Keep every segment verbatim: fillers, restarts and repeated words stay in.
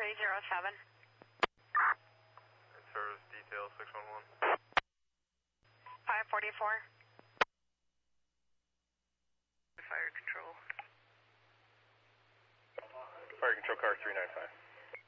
three zero seven. Service detail six one one. five forty-four. Fire control. Fire control car three nine five.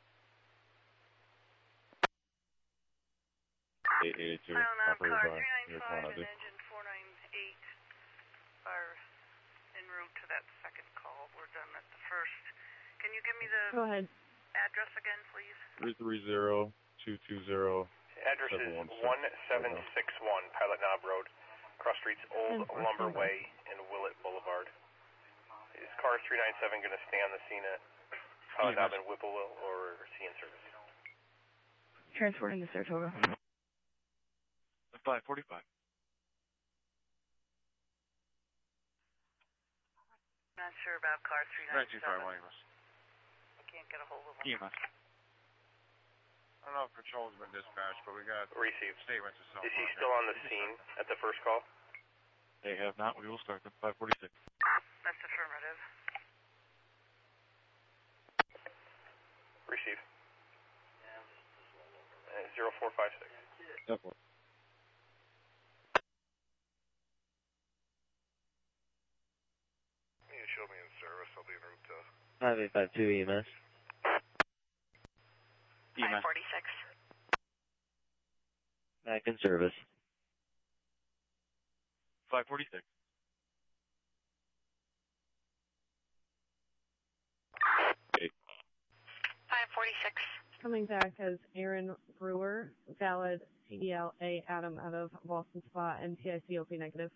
eight eighty-two. Pilot nav Operated car by three nine your five and command. engine four nine eight are en route to that second call. We're done at the first. Can you give me the Go ahead. address again, please? three three zero, two two zero. Address is one seven six one Pilot Knob Road, cross streets Old Lumber Way and Willett Boulevard. Is car three nine seven going to stay on the scene at Pilot Knob and Whipplewell, or is he in service? Transporting to Saratoga. five forty-five. Not sure about car three nine seven. E M S. I can't get a hold of E him. M S. I don't know if patrol's been dispatched, but we got Received. statements of Is he still on the scene at the first call? They have not. We will start them. five forty-six. That's affirmative. Receive. Uh, zero four five six. Definitely. You show me in service. I'll be en route to. five eight five two E M S. E M S. five forty-six. Back in service. five forty-six. five forty-six. Coming back as Aaron Brewer, valid C D L A Adam out of Boston Spa and T I C O P negative.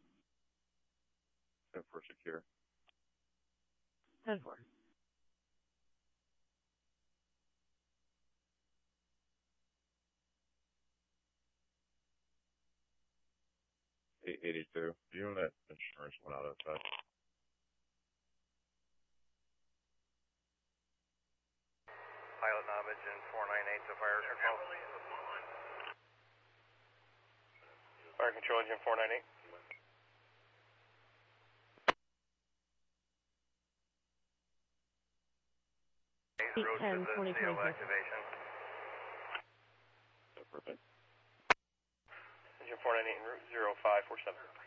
ten four secure. ten four. eight eighty-two. Unit insurance went out of effect. Pilot Knob engine four nine eight to fire control. Fire control engine four nine eight. eight ten twenty twenty-six. Activation. Perfect. Engine four nine eight en route zero five four seven.